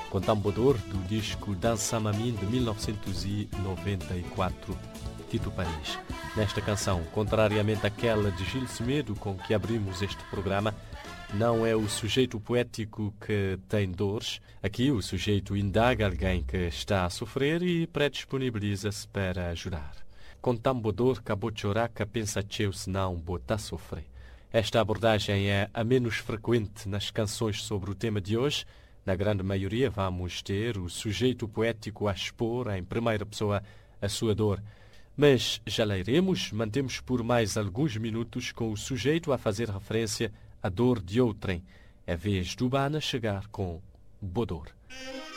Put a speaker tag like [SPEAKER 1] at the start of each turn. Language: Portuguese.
[SPEAKER 1] com tambor do disco Dança Mamin de 1994, Tito Paris. Nesta canção, contrariamente àquela de Gil Semedo com que abrimos este programa, não é o sujeito poético que tem dores. Aqui o sujeito indaga alguém que está a sofrer e predisponibiliza-se para ajudar. Com tambo dor, cabo choraca, pensa teu se não bota a sofrer. Esta abordagem é a menos frequente nas canções sobre o tema de hoje. Na grande maioria vamos ter o sujeito poético a expor em primeira pessoa a sua dor. Mas já lá iremos, mantemos por mais alguns minutos com o sujeito a fazer referência à dor de outrem. É vez do Bana chegar com Bodor.